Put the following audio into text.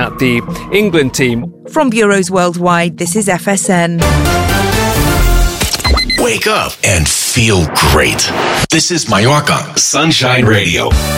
at the England team. From bureaus worldwide, this is FSN. Wake up and feel great. This is Mallorca Sunshine Radio.